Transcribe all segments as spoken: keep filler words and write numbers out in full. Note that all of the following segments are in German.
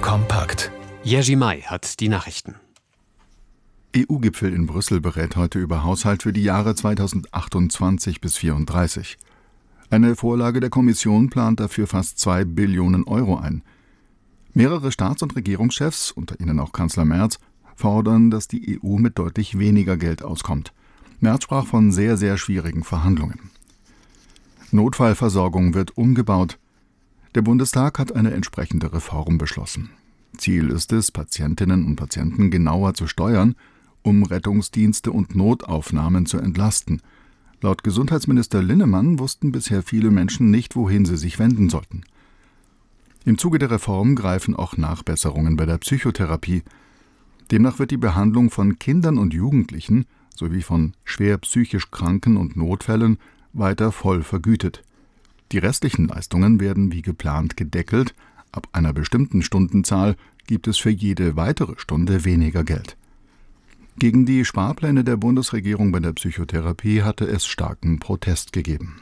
kompakt. Jerzy May hat die Nachrichten. E U-Gipfel in Brüssel berät heute über Haushalt für die Jahre zweitausendachtundzwanzig bis zweitausendvierunddreißig. Eine Vorlage der Kommission plant dafür fast zwei Billionen Euro ein. Mehrere Staats- und Regierungschefs, unter ihnen auch Kanzler Merz, fordern, dass die E U mit deutlich weniger Geld auskommt. Merz sprach von sehr, sehr schwierigen Verhandlungen. Notfallversorgung wird umgebaut. Der Bundestag hat eine entsprechende Reform beschlossen. Ziel ist es, Patientinnen und Patienten genauer zu steuern, um Rettungsdienste und Notaufnahmen zu entlasten. Laut Gesundheitsminister Linnemann wussten bisher viele Menschen nicht, wohin sie sich wenden sollten. Im Zuge der Reform greifen auch Nachbesserungen bei der Psychotherapie. Demnach wird die Behandlung von Kindern und Jugendlichen sowie von schwer psychisch Kranken und Notfällen weiter voll vergütet. Die restlichen Leistungen werden wie geplant gedeckelt. Ab einer bestimmten Stundenzahl gibt es für jede weitere Stunde weniger Geld. Gegen die Sparpläne der Bundesregierung bei der Psychotherapie hatte es starken Protest gegeben.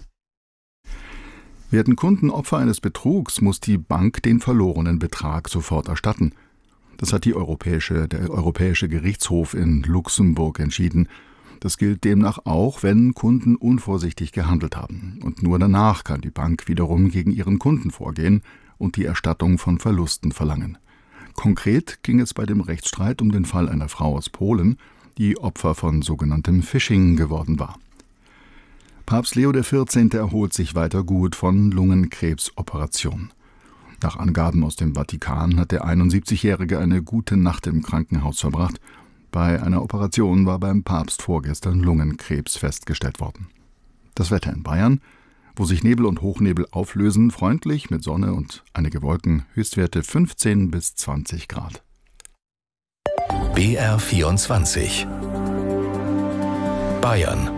Werden Kunden Opfer eines Betrugs, muss die Bank den verlorenen Betrag sofort erstatten. Das hat die Europäische, der Europäische Gerichtshof in Luxemburg entschieden. Das gilt demnach auch, wenn Kunden unvorsichtig gehandelt haben. Und nur danach kann die Bank wiederum gegen ihren Kunden vorgehen und die Erstattung von Verlusten verlangen. Konkret ging es bei dem Rechtsstreit um den Fall einer Frau aus Polen, die Opfer von sogenanntem Phishing geworden war. Papst Leo der vierzehnte erholt sich weiter gut von Lungenkrebsoperation. Nach Angaben aus dem Vatikan hat der einundsiebzigjährige eine gute Nacht im Krankenhaus verbracht. Bei einer Operation war beim Papst vorgestern Lungenkrebs festgestellt worden. Das Wetter in Bayern, wo sich Nebel und Hochnebel auflösen, freundlich mit Sonne und einige Wolken, Höchstwerte fünfzehn bis zwanzig Grad. B R vierundzwanzig Bayern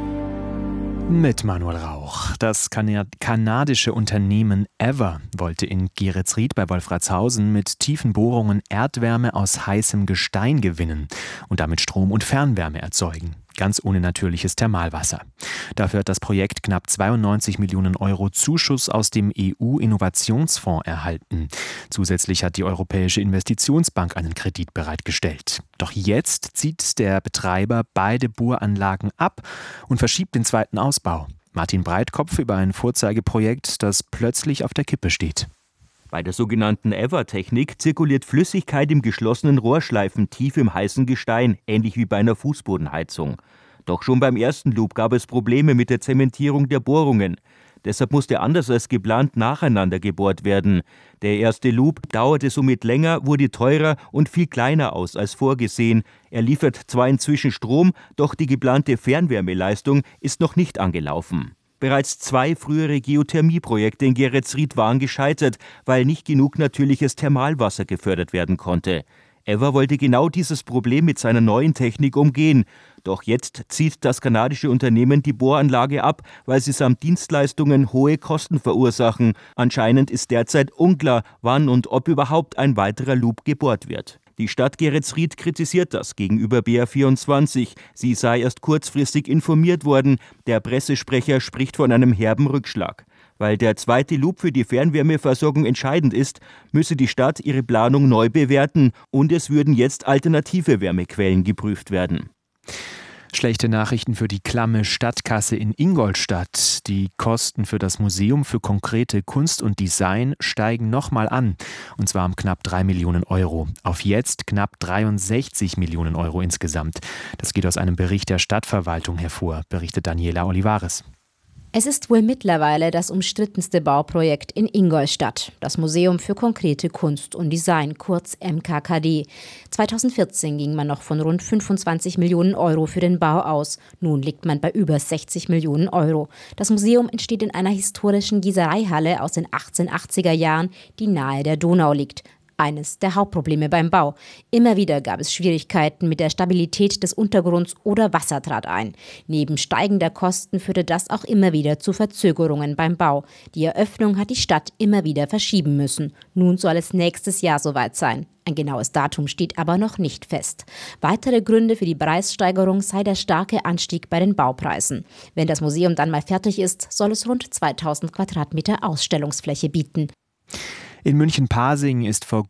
mit Manuel Rauch. Das kanadische Unternehmen Ever wollte in Geretsried bei Wolfratshausen mit tiefen Bohrungen Erdwärme aus heißem Gestein gewinnen und damit Strom und Fernwärme erzeugen. Ganz ohne natürliches Thermalwasser. Dafür hat das Projekt knapp zweiundneunzig Millionen Euro Zuschuss aus dem E U-Innovationsfonds erhalten. Zusätzlich hat die Europäische Investitionsbank einen Kredit bereitgestellt. Doch jetzt zieht der Betreiber beide Bohranlagen ab und verschiebt den zweiten Ausbau. Martin Breitkopf über ein Vorzeigeprojekt, das plötzlich auf der Kippe steht. Bei der sogenannten Ever-Technik zirkuliert Flüssigkeit im geschlossenen Rohrschleifen tief im heißen Gestein, ähnlich wie bei einer Fußbodenheizung. Doch schon beim ersten Loop gab es Probleme mit der Zementierung der Bohrungen. Deshalb musste anders als geplant nacheinander gebohrt werden. Der erste Loop dauerte somit länger, wurde teurer und viel kleiner aus als vorgesehen. Er liefert zwar inzwischen Strom, doch die geplante Fernwärmeleistung ist noch nicht angelaufen. Bereits zwei frühere Geothermieprojekte in Geretsried waren gescheitert, weil nicht genug natürliches Thermalwasser gefördert werden konnte. Ever wollte genau dieses Problem mit seiner neuen Technik umgehen. Doch jetzt zieht das kanadische Unternehmen die Bohranlage ab, weil sie samt Dienstleistungen hohe Kosten verursachen. Anscheinend ist derzeit unklar, wann und ob überhaupt ein weiterer Loop gebohrt wird. Die Stadt Geretsried kritisiert das gegenüber B R vierundzwanzig. Sie sei erst kurzfristig informiert worden. Der Pressesprecher spricht von einem herben Rückschlag. Weil der zweite Loop für die Fernwärmeversorgung entscheidend ist, müsse die Stadt ihre Planung neu bewerten und es würden jetzt alternative Wärmequellen geprüft werden. Schlechte Nachrichten für die klamme Stadtkasse in Ingolstadt. Die Kosten für das Museum für konkrete Kunst und Design steigen nochmal an. Und zwar um knapp drei Millionen Euro. Auf jetzt knapp dreiundsechzig Millionen Euro insgesamt. Das geht aus einem Bericht der Stadtverwaltung hervor, berichtet Daniela Olivares. Es ist wohl mittlerweile das umstrittenste Bauprojekt in Ingolstadt, das Museum für konkrete Kunst und Design, kurz M K K D. zweitausendvierzehn ging man noch von rund fünfundzwanzig Millionen Euro für den Bau aus. Nun liegt man bei über sechzig Millionen Euro. Das Museum entsteht in einer historischen Gießereihalle aus den achtzehnhundertachtziger Jahren, die nahe der Donau liegt. Eines der Hauptprobleme beim Bau. Immer wieder gab es Schwierigkeiten mit der Stabilität des Untergrunds oder Wasser trat ein. Neben steigender Kosten führte das auch immer wieder zu Verzögerungen beim Bau. Die Eröffnung hat die Stadt immer wieder verschieben müssen. Nun soll es nächstes Jahr soweit sein. Ein genaues Datum steht aber noch nicht fest. Weitere Gründe für die Preissteigerung sei der starke Anstieg bei den Baupreisen. Wenn das Museum dann mal fertig ist, soll es rund zweitausend Quadratmeter Ausstellungsfläche bieten. In München-Pasing ist vor